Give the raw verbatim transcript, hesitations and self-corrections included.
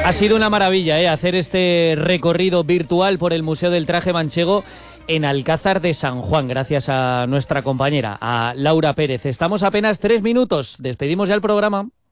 Ha sido una maravilla, ¿eh? Hacer este recorrido virtual por el Museo del Traje Manchego en Alcázar de San Juan, gracias a nuestra compañera, a Laura Pérez. Estamos apenas tres minutos, despedimos ya el programa.